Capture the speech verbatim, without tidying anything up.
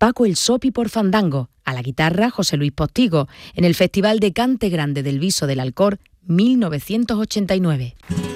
Paco el Sopi por fandango, a la guitarra José Luis Postigo, en el Festival de Cante Grande del Viso del Alcor mil novecientos ochenta y nueve.